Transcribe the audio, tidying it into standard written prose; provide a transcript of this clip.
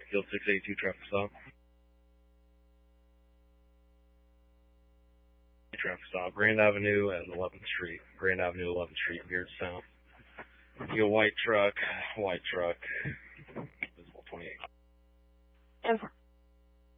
Field 682 traffic stop. Traffic stop. Grand Avenue and 11th Street. Grand Avenue, 11th Street, Beard South. You got white truck, visible 28.